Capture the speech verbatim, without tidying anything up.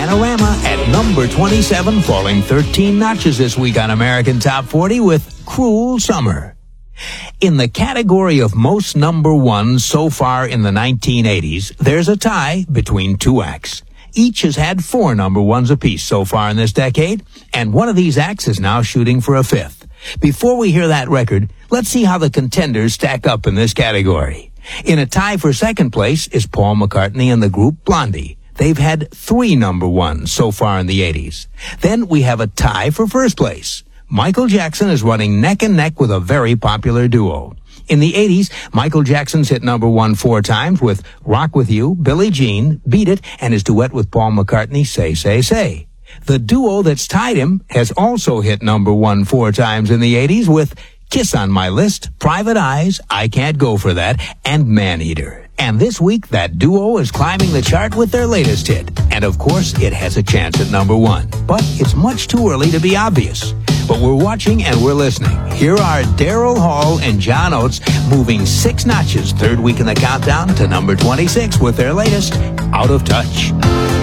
Panorama at number twenty-seven, falling thirteen notches this week on American Top forty with Cruel Summer. In the category of most number ones so far in the nineteen eighties, there's a tie between two acts. Each has had four number ones apiece so far in this decade, and one of these acts is now shooting for a fifth. Before we hear that record, let's see how the contenders stack up in this category. In a tie for second place is Paul McCartney and the group Blondie. They've had three number ones so far in the eighties. Then we have a tie for first place. Michael Jackson is running neck and neck with a very popular duo. In the eighties, Michael Jackson's hit number one four times with Rock With You, Billie Jean, Beat It, and his duet with Paul McCartney, Say, Say, Say. The duo that's tied him has also hit number one four times in the eighties with Kiss on My List, Private Eyes, I Can't Go For That, and Maneater. And this week, that duo is climbing the chart with their latest hit. And of course, it has a chance at number one. But it's much too early to be obvious. But we're watching and we're listening. Here are Daryl Hall and John Oates moving six notches third week in the countdown to number twenty-six with their latest, Out of Touch.